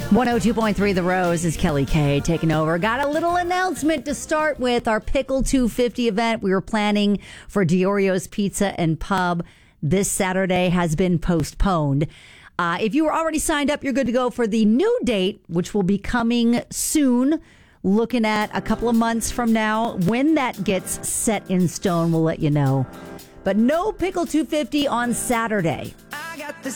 102.3 The Rose is Kelly K taking over. Got a little announcement to start with. Our Pickle 250 event we were planning for Diorio's Pizza and Pub this Saturday has been postponed. If you were already signed up, you're good to go for the new date, which will be coming soon. Looking at a couple of months from now. When that gets set in stone, we'll let you know. But no Pickle 250 on Saturday.